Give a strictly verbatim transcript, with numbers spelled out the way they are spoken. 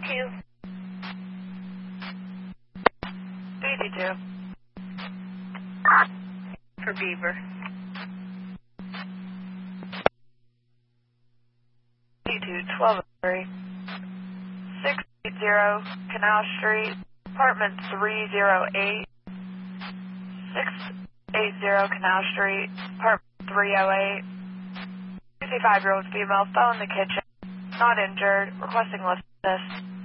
two. eighty-two. For Beaver. eighty-two, twelve oh three. six eighty Canal Street, apartment three oh eight. six eighty Canal Street, apartment three oh eight. fifty-five-year-old female, fell in the kitchen, not injured, requesting lift assist.